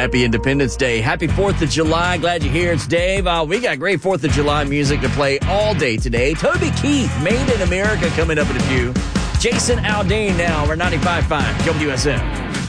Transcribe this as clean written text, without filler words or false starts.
Happy Independence Day. Happy 4th of July. Glad you're here. It's Dave. We got great 4th of July music to play all day today. Toby Keith, Made in America, coming up in a few. Jason Aldean now. We're 95.5 WSM.